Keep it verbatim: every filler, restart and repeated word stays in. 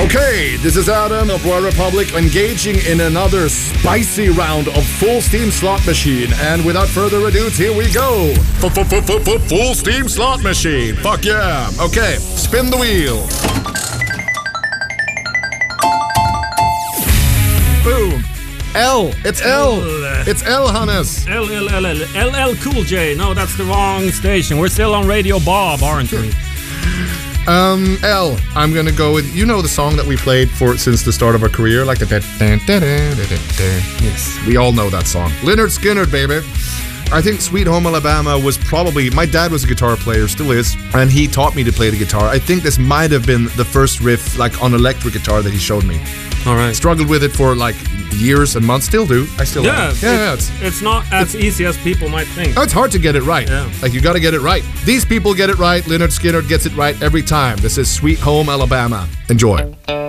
Okay, this is Adam of War Republic engaging in another spicy round of Full Steam Slot Machine. And without further ado, here we go. Full Steam Slot Machine. Fuck yeah. Okay, spin the wheel. Boom. L. It's L. It's L, Hannes. L, L, L, L, L, L Cool J. No, that's the wrong station. We're still on Radio Bob, aren't we? Um, L. I'm gonna go with, you know the song that we played for since the start of our career, like the da, da, da, da, da, da. Yes, we all know that song. Lynyrd Skynyrd, baby. I think Sweet Home Alabama was probably, my dad was a guitar player, still is, and he taught me to play the guitar. I think this might have been the first riff, like on electric guitar, that he showed me. All right. Struggled with it for like years and months, still do. I still yeah, have. Yeah, yeah, it's, it's not as it's, easy as people might think. Oh, it's hard to get it right. Yeah. Like, you gotta get it right. These people get it right. Lynyrd Skynyrd gets it right every time. This is Sweet Home Alabama. Enjoy.